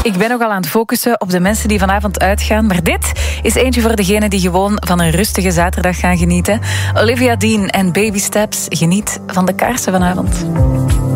Ik ben nogal aan het focussen op de mensen die vanavond uitgaan. Maar dit is eentje voor degenen die gewoon van een rustige zaterdag gaan genieten. Olivia Dean en Baby Steps. Geniet van de kaarsen vanavond.